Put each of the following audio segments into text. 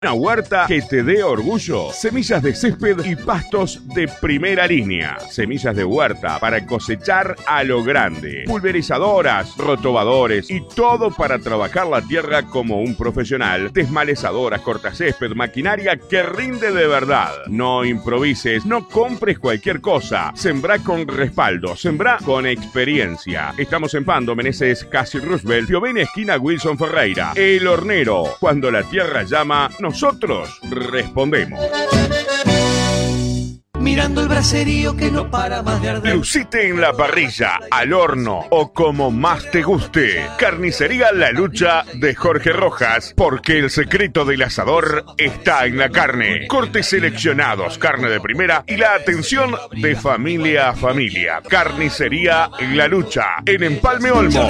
Una huerta que te dé orgullo. Semillas de césped y pastos de primera línea. Semillas de huerta para cosechar a lo grande. Pulverizadoras, rotobadores y todo para trabajar la tierra como un profesional. Desmalezadoras, cortacésped, maquinaria que rinde de verdad. No improvises, no compres cualquier cosa. Sembrá con respaldo, sembrá con experiencia. Estamos en Pando, Meneses, Casi Roosevelt, Piovene, esquina Wilson Ferreira. El Hornero. Cuando la tierra llama, nosotros respondemos. Mirando el braserío que no para más de arder. Lucite en la parrilla, al horno o como más te guste. Carnicería La Lucha de Jorge Rojas, porque el secreto del asador está en la carne. Cortes seleccionados, carne de primera y la atención de familia a familia. Carnicería La Lucha, en Empalme Olmo.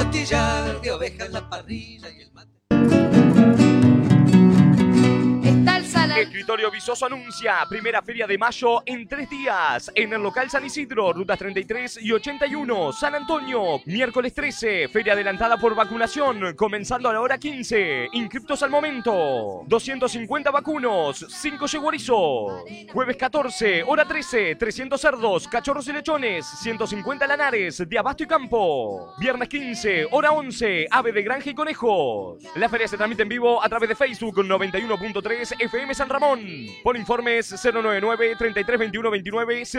Escritorio Visoso anuncia primera feria de mayo en 3 días en el local San Isidro, rutas 33 y 81, San Antonio. Miércoles 13, feria adelantada por vacunación, comenzando a la hora 15. Inscriptos al momento, 250 vacunos, 5 yeguarizos. Jueves 14, hora 13, 300 cerdos, cachorros y lechones, 150 lanares de abasto y campo. Viernes 15, hora 11, ave de granja y conejos. La feria se transmite en vivo a través de Facebook 91.3 FM San Ramón. Por informes 099-332129,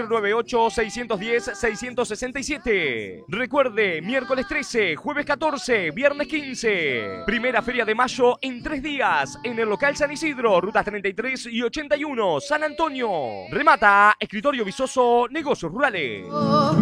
098-610-667. Recuerde, miércoles 13, jueves 14, viernes 15. Primera feria de mayo en 3 días en el local San Isidro, rutas 33 y 81, San Antonio. Remata Escritorio Visoso, Negocios Rurales.